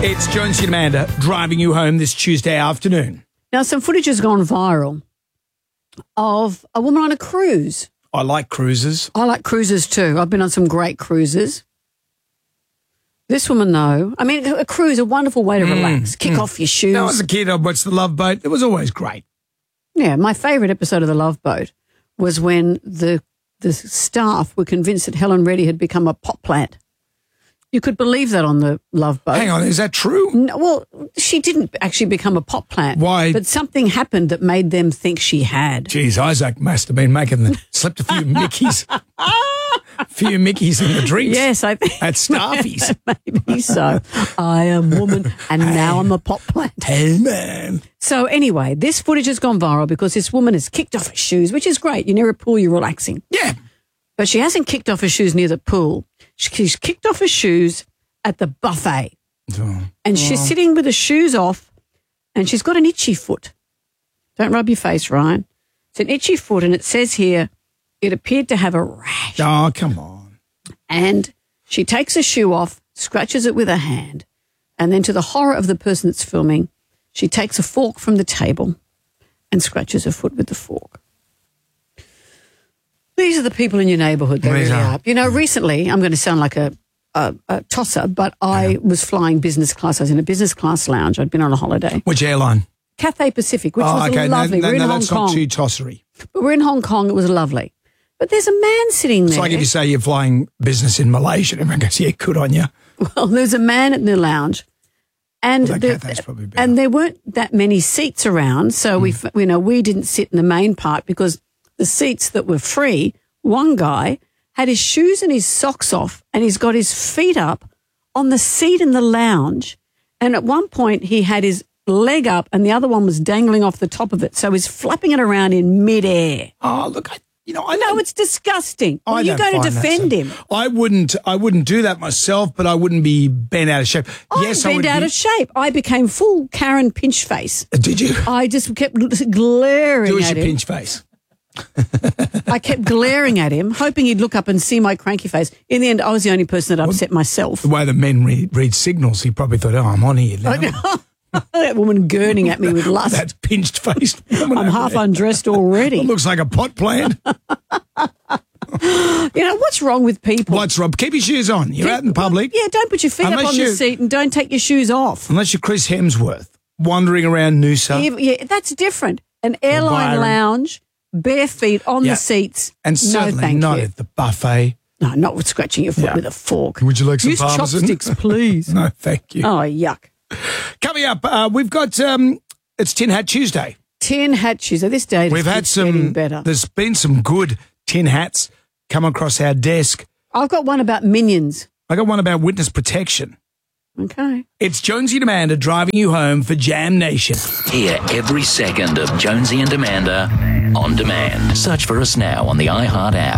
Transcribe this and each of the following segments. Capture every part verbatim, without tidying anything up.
It's Jonesy and Amanda driving you home this Tuesday afternoon. Now, some footage has gone viral of a woman on a cruise. I like cruises. I like cruises too. I've been on some great cruises. This woman, though, I mean, a cruise, a wonderful way to relax. Kick mm. off your shoes. Now, as a kid, I watched The Love Boat. It was always great. Yeah, my favourite episode of The Love Boat was when the the staff were convinced that Helen Reddy had become a pot plant. You could believe that on The Love Boat. Hang on, is that true? No, well, she didn't actually become a pot plant. Why? But something happened that made them think she had. Geez, Isaac must have been making the, slipped a few Mickeys. A few Mickeys in the drinks. Yes, I think. At Starfies. Maybe so. I am woman and now I'm a pot plant. Hey, man. So anyway, this footage has gone viral because this woman has kicked off her shoes, which is great. You're near a pool, you're relaxing. Yeah. But she hasn't kicked off her shoes near the pool. She's kicked off her shoes at the buffet. Oh. And she's oh. sitting with her shoes off and she's got an itchy foot. Don't rub your face, Ryan. It's an itchy foot and it says here it appeared to have a rash. Oh, come on. And she takes her shoe off, scratches it with her hand, and then to the horror of the person that's filming, she takes a fork from the table and scratches her foot with the fork. These are the people in your neighbourhood. They really are. You know, recently, I'm going to sound like a, a, a tosser, but I yeah. was flying business class. I was in a business class lounge. I'd been on a holiday. Which airline? Cathay Pacific, which oh, was okay. lovely. No, no, we're in no, Hong that's Kong. Not too tossery. But we're in Hong Kong. It was lovely. But there's a man sitting there. It's like if you say you're flying business in Malaysia, everyone goes, yeah, good on you. Well, there's a man in the lounge. And, well, there, and there weren't that many seats around, so mm. we, you know, we didn't sit in the main part because the seats that were free, one guy had his shoes and his socks off and he's got his feet up on the seat in the lounge. And at one point he had his leg up and the other one was dangling off the top of it. So he's flapping it around in midair. Oh, look, I, you know, I know it's disgusting. I well, you go to defend so. him. I wouldn't, I wouldn't do that myself, but I wouldn't be bent out of shape. I'm yes, bent I would out be, of shape. I became full Karen pinch face. Did you? I just kept glaring do at your him. pinch face. I kept glaring at him, hoping he'd look up and see my cranky face. In the end, I was the only person that upset well, myself. The way the men read, read signals, he probably thought, oh, I'm on here now. That woman gurning at me with lust. That's pinched faced woman. I'm half there. undressed already. It looks like a pot plant. You know, what's wrong with people? What's wrong? Keep your shoes on. You're Keep, out in public. Yeah, don't put your feet Unless up on the seat and don't take your shoes off. Unless you're Chris Hemsworth wandering around Noosa. Yeah, yeah, that's different. An airline lounge, bare feet on yeah. the seats. And certainly no, thank not you. at the buffet. No, not with scratching your foot yeah. with a fork. Would you like some Use parmesan? chopsticks, please. No, thank you. Oh, yuck. Coming up, uh, we've got, um, it's Tin Hat Tuesday. Tin Hat Tuesday. This day We've had some, better. There's been some good tin hats come across our desk. I've got one about minions. I got one about witness protection. Okay. It's Jonesy and Amanda driving you home for Jam Nation. Hear every second of Jonesy and Amanda on demand. Search for us now on the iHeart app.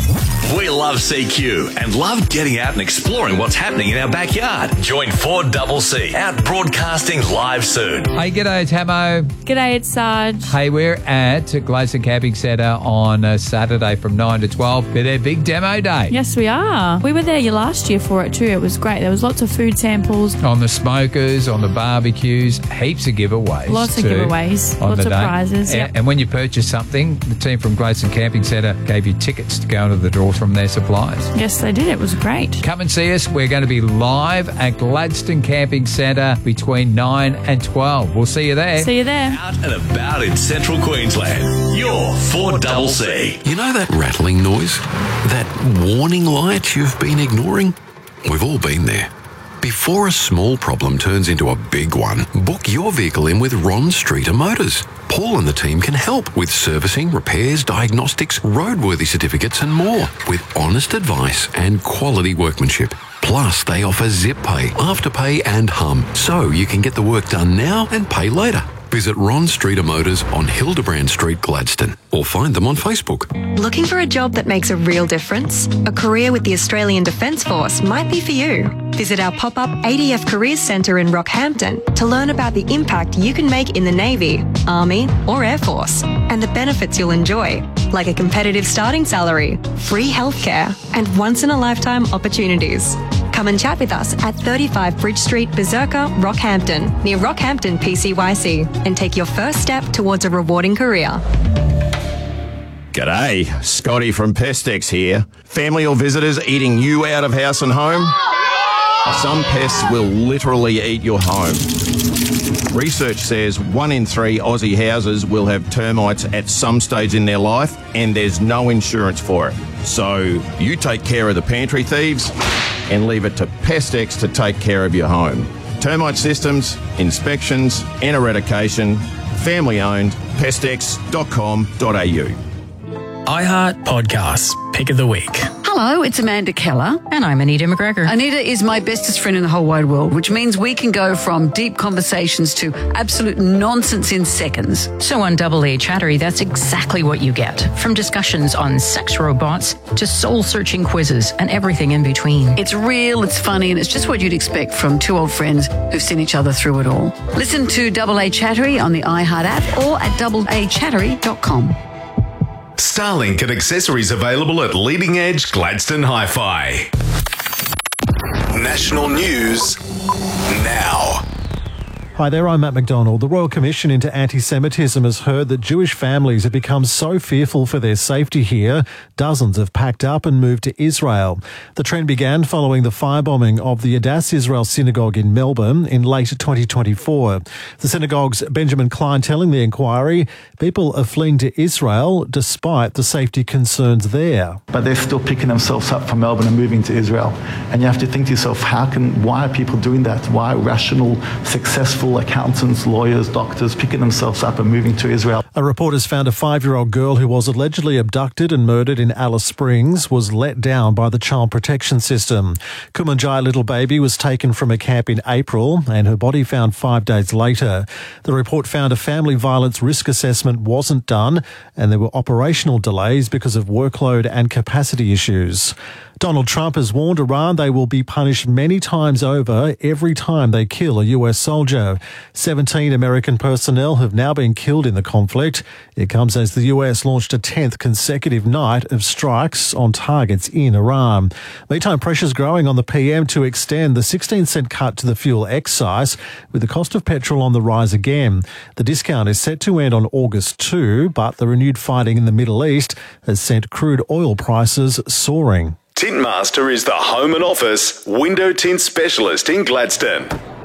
We love C Q and love getting out and exploring what's happening in our backyard. Join four C C out broadcasting live soon. Hey, g'day, Tamo. G'day, it's Sarge. Hey, we're at Gladstone Camping Centre on uh, Saturday from nine to twelve for their big demo day. Yes, we are. We were there last year for it too. It was great. There was lots of food samples. On the smokers, on the barbecues, heaps of giveaways. Lots of giveaways, lots of day. prizes. Yep. And, and when you purchase something, the team from Gladstone Camping Centre gave you tickets to go into the draw from their suppliers. Yes, they did. It was great. Come and see us. We're going to be live at Gladstone Camping Centre between nine and twelve. We'll see you there. See you there. Out and about in central Queensland. You're four C C. You know that rattling noise? That warning light you've been ignoring? We've all been there. Before a small problem turns into a big one, book your vehicle in with Ron Streeter Motors. Paul and the team can help with servicing, repairs, diagnostics, roadworthy certificates and more, with honest advice and quality workmanship. Plus, they offer Zip Pay, Afterpay and Hum, so you can get the work done now and pay later. Visit Ron Streeter Motors on Hildebrand Street, Gladstone, or find them on Facebook. Looking for a job that makes a real difference? A career with the Australian Defence Force might be for you. Visit our pop-up A D F Careers Centre in Rockhampton to learn about the impact you can make in the Navy, Army or Air Force, and the benefits you'll enjoy, like a competitive starting salary, free healthcare, and once-in-a-lifetime opportunities. Come and chat with us at thirty-five Bridge Street, Berserker, Rockhampton, near Rockhampton P C Y C, and take your first step towards a rewarding career. G'day, Scotty from Pestex here. Family or visitors eating you out of house and home? Some pests will literally eat your home. Research says one in three Aussie houses will have termites at some stage in their life, and there's no insurance for it. So you take care of the pantry thieves and leave it to Pestex to take care of your home. Termite systems, inspections and eradication, family owned, pestex dot com dot a u. iHeart Podcasts, Pick of the Week. Hello, it's Amanda Keller. And I'm Anita McGregor. Anita is my bestest friend in the whole wide world, which means we can go from deep conversations to absolute nonsense in seconds. So on Double A Chattery, that's exactly what you get. From discussions on sex robots to soul-searching quizzes and everything in between. It's real, it's funny, and it's just what you'd expect from two old friends who've seen each other through it all. Listen to Double A Chattery on the iHeart app or at double a chattery dot com. Starlink and accessories available at Leading Edge Gladstone Hi-Fi. National news now. Hi there, I'm Matt McDonald. The Royal Commission into Anti-Semitism has heard that Jewish families have become so fearful for their safety here, dozens have packed up and moved to Israel. The trend began following the firebombing of the Adass Israel Synagogue in Melbourne in late twenty twenty-four. The synagogue's Benjamin Klein telling the inquiry, people are fleeing to Israel despite the safety concerns there. But they're still picking themselves up from Melbourne and moving to Israel. And you have to think to yourself, how can, why are people doing that? Why are rational, successful accountants, lawyers, doctors picking themselves up and moving to Israel? A report has found a five-year-old girl who was allegedly abducted and murdered in Alice Springs was let down by the Child Protection System. Kumanjai little baby was taken from a camp in April and her body found five days later. The report found a family violence risk assessment wasn't done and there were operational delays because of workload and capacity issues. Donald Trump has warned Iran they will be punished many times over every time they kill a U S soldier. seventeen American personnel have now been killed in the conflict. It comes as the U S launched a tenth consecutive night of strikes on targets in Iran. Meantime, pressure's growing on the P M to extend the sixteen cent cut to the fuel excise, with the cost of petrol on the rise again. The discount is set to end on August second, but the renewed fighting in the Middle East has sent crude oil prices soaring. Tintmaster is the home and office window tint specialist in Gladstone.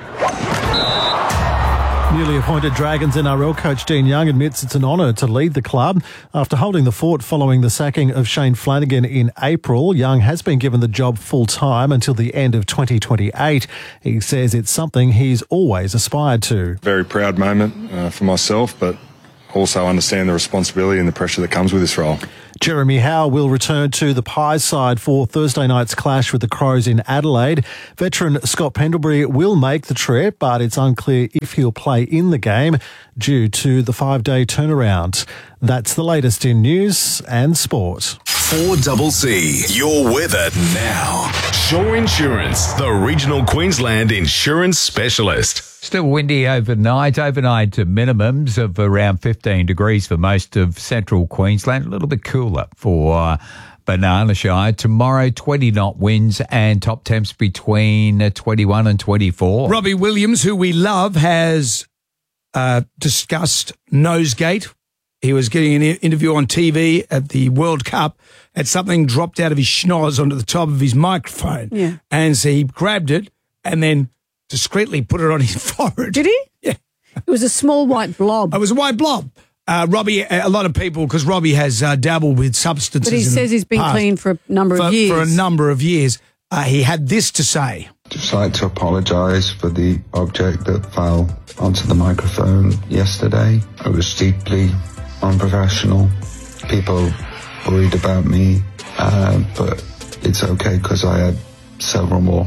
Newly appointed Dragons N R L coach Dean Young admits it's an honour to lead the club. After holding the fort following the sacking of Shane Flanagan in April, Young has been given the job full-time until the end of twenty twenty-eight. He says it's something he's always aspired to. Very proud moment uh, for myself, but also understand the responsibility and the pressure that comes with this role. Jeremy Howe will return to the Pies side for Thursday night's clash with the Crows in Adelaide. Veteran Scott Pendlebury will make the trip, but it's unclear if he'll play in the game due to the five-day turnaround. That's the latest in news and sport. four C C, your weather now. Shore Insurance, the regional Queensland insurance specialist. Still windy overnight, overnight to minimums of around fifteen degrees for most of central Queensland. A little bit cooler for uh, Banana Shire. Tomorrow, twenty knot winds and top temps between uh, twenty-one and twenty-four. Robbie Williams, who we love, has uh, discussed Nosegate. He was getting an interview on T V at the World Cup, and something dropped out of his schnoz onto the top of his microphone. Yeah. And so he grabbed it and then discreetly put it on his forehead. Did he? Yeah. It was a small white blob. It was a white blob. Uh, Robbie, a lot of people, because Robbie has uh, dabbled with substances. But he in says the he's been past. clean for a number for, of years. For a number of years. Uh, he had this to say. Just like to apologise for the object that fell onto the microphone yesterday. It was deeply unprofessional. People worried about me, uh, but it's okay because I had several more.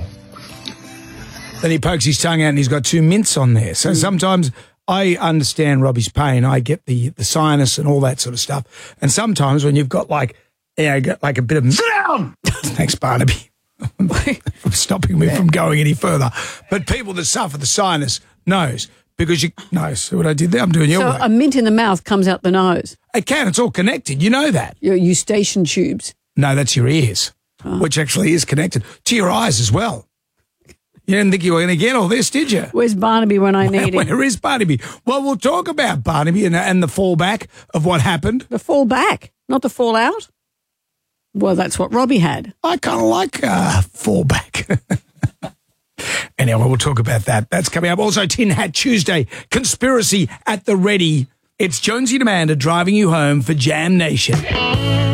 Then he pokes his tongue out and he's got two mints on there. So mm. sometimes I understand Robbie's pain. I get the, the sinus and all that sort of stuff. And sometimes when you've got like, you know, got like a bit of... Thanks, Barnaby, for stopping me from going any further. But people that suffer the sinus knows because you... No, see what I did there? I'm doing your so work. A mint in the mouth comes out the nose. It can. It's all connected. You know that. Your eustachian tubes. No, that's your ears, oh. which actually is connected to your eyes as well. You didn't think you were going to get all this, did you? Where's Barnaby when I need him? Where is Barnaby? Well, we'll talk about Barnaby and, and the fallback of what happened. The fallback, not the fallout? Well, that's what Robbie had. I kind of like uh, fallback. Anyway, we'll talk about that. That's coming up. Also, Tin Hat Tuesday, conspiracy at the ready. It's Jonesy and Amanda driving you home for Jam Nation.